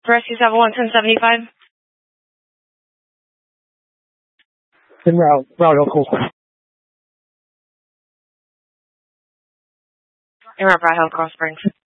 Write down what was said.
Rescue 71775. En route, Cool. En route, Bride Hill, Cross Springs.